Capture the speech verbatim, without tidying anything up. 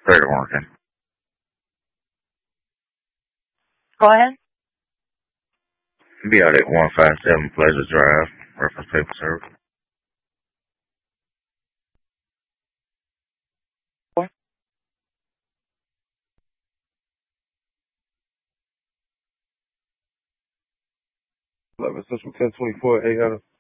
Trigger working. Go ahead. Be out at one five seven Pleasure Drive, reference paper service. eleven Central ten twenty-four A.